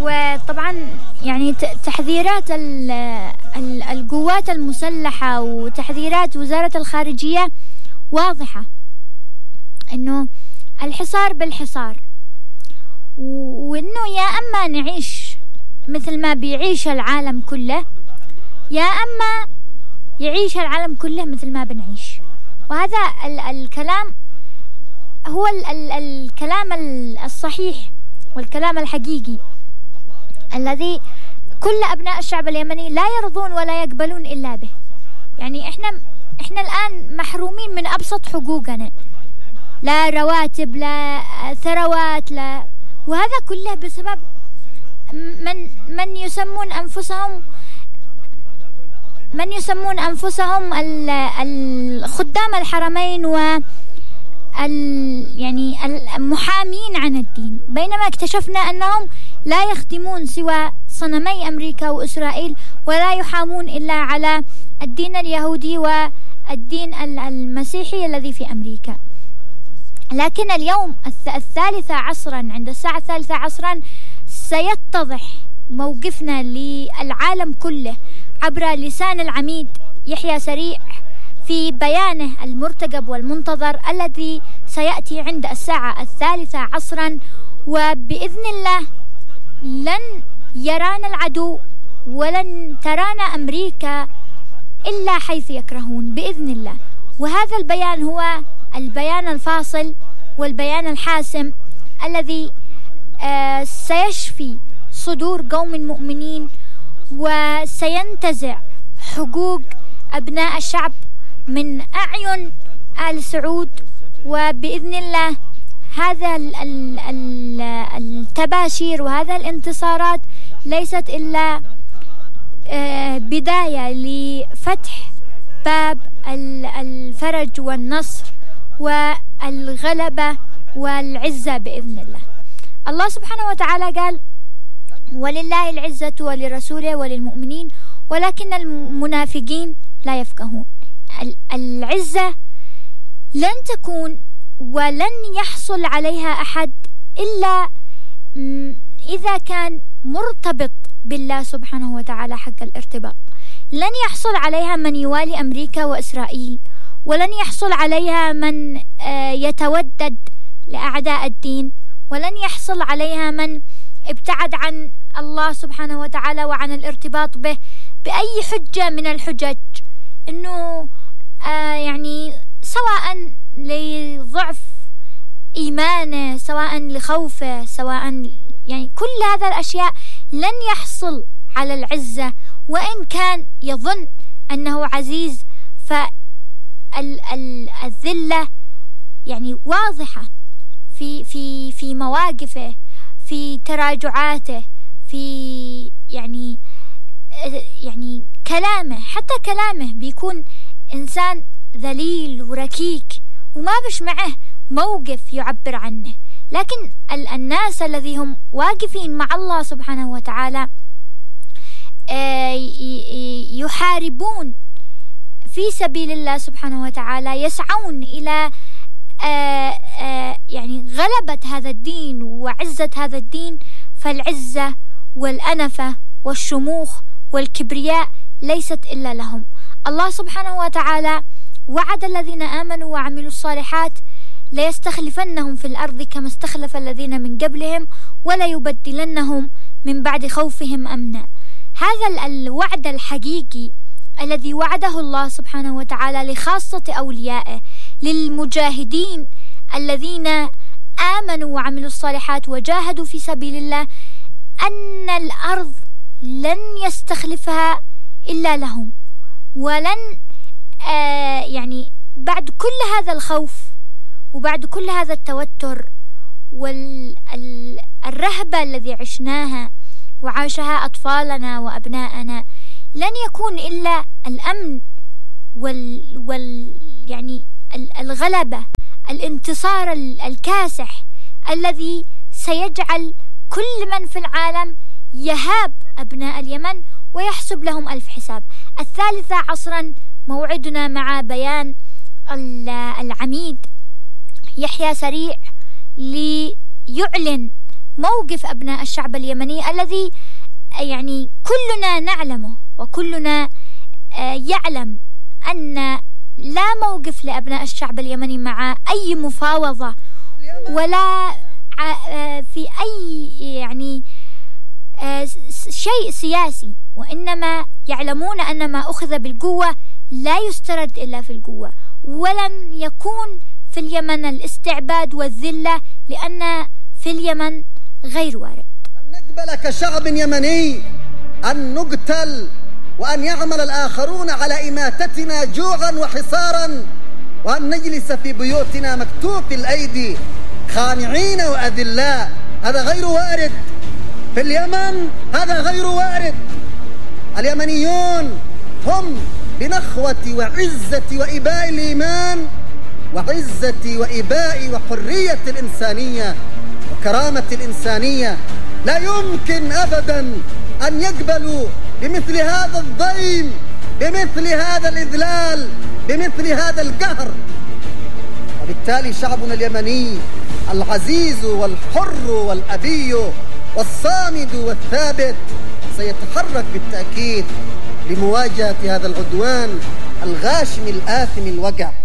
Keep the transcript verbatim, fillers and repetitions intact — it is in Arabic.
وطبعا يعني تحذيرات القوات المسلحة وتحذيرات وزارة الخارجية واضحة، إنه الحصار بالحصار، وإنه يا أما نعيش مثل ما بيعيش العالم كله، يا أما يعيش العالم كله مثل ما بنعيش. وهذا ال- الكلام هو ال- ال- الكلام الصحيح والكلام الحقيقي الذي كل أبناء الشعب اليمني لا يرضون ولا يقبلون إلا به. يعني إحنا إحنا الآن محرومين من أبسط حقوقنا، لا رواتب، لا ثروات، لا، وهذا كله بسبب من من يسمون أنفسهم من يسمون أنفسهم الخدام الحرمين و يعني المحامين عن الدين، بينما اكتشفنا أنهم لا يخدمون سوى صنمي أمريكا وإسرائيل، ولا يحامون إلا على الدين اليهودي والدين المسيحي الذي في أمريكا. لكن اليوم الثالثة عصرا، عند الساعة الثالثة عصرا، سيتضح موقفنا للعالم كله عبر لسان العميد يحيى سريع في بيانه المرتقب والمنتظر الذي سيأتي عند الساعة الثالثة عصرا. وبإذن الله لن يرانا العدو ولن ترانا أمريكا إلا حيث يكرهون بإذن الله. وهذا البيان هو البيان الفاصل والبيان الحاسم الذي آه سيشفي صدور قوم مؤمنين وسينتزع حقوق أبناء الشعب من أعين آل سعود. وبإذن الله هذا التباشير وهذا الانتصارات ليست إلا بداية لفتح باب الفرج والنصر والغلبة والعزة بإذن الله. الله سبحانه وتعالى قال: ولله العزة ولرسوله وللمؤمنين ولكن المنافقين لا يفقهون. العزة لن تكون ولن يحصل عليها أحد إلا إذا كان مرتبط بالله سبحانه وتعالى حق الارتباط. لن يحصل عليها من يوالي أمريكا وإسرائيل، ولن يحصل عليها من يتودد لأعداء الدين، ولن يحصل عليها من ابتعد عن الله سبحانه وتعالى وعن الارتباط به بأي حجة من الحجج، إنه آه يعني سواء لضعف إيمانه، سواء لخوفه، سواء يعني كل هذا الأشياء لن يحصل على العزة. وإن كان يظن أنه عزيز، فالذلة يعني واضحة في في في مواقفه، في تراجعاته، في يعني يعني كلامه، حتى كلامه بيكون إنسان ذليل وركيك وما بش معه موقف يعبر عنه. لكن الناس الذي هم واقفين مع الله سبحانه وتعالى يحاربون في سبيل الله سبحانه وتعالى، يسعون إلى يعني غلبة هذا الدين وعزة هذا الدين. فالعزة والأنفة والشموخ والكبرياء ليست إلا لهم. الله سبحانه وتعالى وعد الذين آمنوا وعملوا الصالحات ليستخلفنهم في الأرض كما استخلف الذين من قبلهم ولا يبدلنهم من بعد خوفهم أمنا. هذا الوعد الحقيقي الذي وعده الله سبحانه وتعالى لخاصة أوليائه، للمجاهدين الذين آمنوا وعملوا الصالحات وجاهدوا في سبيل الله، أن الأرض لن يستخلفها إلا لهم. ولن آه يعني بعد كل هذا الخوف وبعد كل هذا التوتر والرهبة الذي عشناها وعاشها أطفالنا وأبناءنا، لن يكون إلا الأمن وال, وال يعني الغلبة، الانتصار الكاسح الذي سيجعل كل من في العالم يهاب أبناء اليمن ويحسب لهم ألف حساب. الثالثة عصرا موعدنا مع بيان العميد يحيى سريع ليعلن موقف أبناء الشعب اليمني الذي يعني كلنا نعلمه، وكلنا يعلم أن لا موقف لأبناء الشعب اليمني مع أي مفاوضة ولا في أي يعني شيء سياسي، وإنما يعلمون أن ما أخذ بالقوة لا يسترد إلا في القوة، ولن يكون في اليمن الاستعباد والذلة، لأن في اليمن غير وارد. لن نقبل كشعب يمني أن نقتل وأن يعمل الآخرون على إماتتنا جوعا وحصارا، وأن نجلس في بيوتنا مكتوف الأيدي خانعين وأذلاء. هذا غير وارد في اليمن، هذا غير وارد. اليمنيون هم بنخوة وعزة وإباء الإيمان وعزة وإباء وحرية الإنسانية وكرامة الإنسانية، لا يمكن أبدا أن يقبلوا بمثل هذا الضيم، بمثل هذا الإذلال، بمثل هذا القهر. وبالتالي شعبنا اليمني العزيز والحر والأبي والصامد والثابت سيتحرك بالتأكيد لمواجهة هذا العدوان الغاشم الآثم الوقع.